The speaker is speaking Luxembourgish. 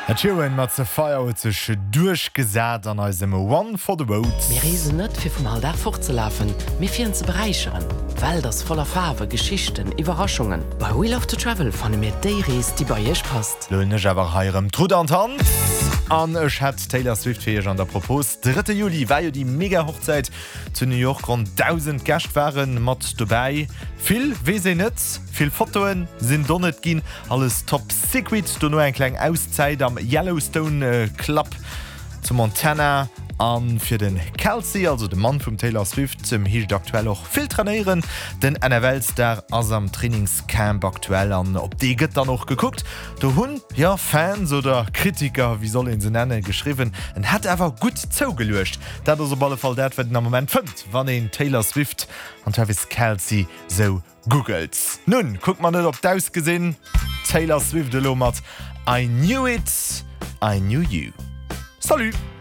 Joen mat ze feier zech durchgesät an eisem One for the Road. Wir reisen net fir vum Alldach fortzulaufen, mir fir ze bereicheren. Weil das voller Farbe, Geschichten, Überraschungen. Bei We Love to Travel fanne mir déi Rees, die bei jech passt. Lönnech awer heierem Trud an Hand. An ech hat Taylor Swift firch an der Propos. 3. Juli war jo die Mega-Hochzeit zu New York, rund 1000 Gäste waren mat dabei. Viel wese net, viel Fotoen sind donnet gin, alles top secret, du nur ein klein Auszeit am Yellowstone Club zu Montana. An fir den Kelsey, also den Mann vum Taylor Swift, zum hicht aktuell auch viel trainieren. Den NFL-Star ass am Trainingscamp aktuell an op de gëtt da noch geguckt. Der hunn, ja, Fans oder Kritiker, wie soll en se nennen, geschrieben, en hat awer gut zougelöscht. Dat op alle Fall dat werden am Moment fënnt, wann en Taylor Swift an Travis Kelsey so googelt. Nun, guck man net op d'aus gesinn. Taylor Swift de Lomat. I knew it, I knew you. Salut!